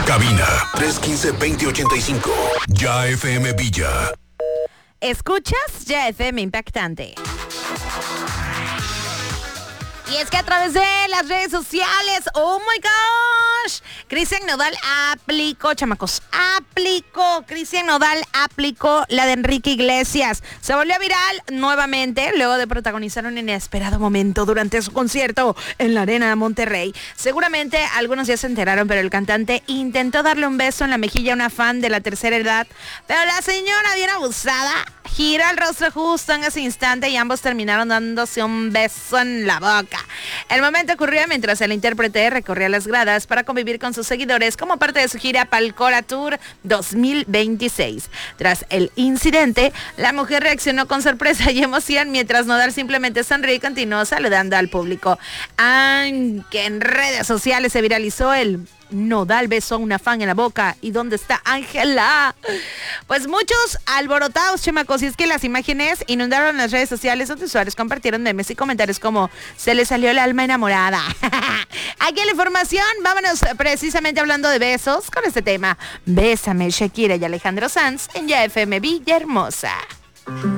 Cabina 315-2085. Ya FM Villa. Escuchas Ya FM Impactante. Y es que a través de las redes sociales, ¡oh my gosh! Cristian Nodal aplicó la de Enrique Iglesias. Se volvió viral nuevamente luego de protagonizar un inesperado momento durante su concierto en la Arena de Monterrey. Seguramente algunos ya se enteraron, pero el cantante intentó darle un beso en la mejilla a una fan de la tercera edad, pero la señora, bien abusada, giró el rostro justo en ese instante y ambos terminaron dándose un beso en la boca. El momento ocurrió mientras el intérprete recorría las gradas para convivir con sus seguidores como parte de su gira Palcora Tour 2026. Tras el incidente, la mujer reaccionó con sorpresa y emoción mientras Nodal simplemente sonrió y continuó saludando al público. Aunque en redes sociales se viralizó el Nodal besó a una fan en la boca. ¿Y dónde está Ángela? Pues muchos alborotados, chamacos, y es que las imágenes inundaron las redes sociales donde usuarios compartieron memes y comentarios como se le salió el alma enamorada. Aquí en la información, vámonos precisamente hablando de besos con este tema. Bésame, Shakira y Alejandro Sanz en Ya FM Villahermosa.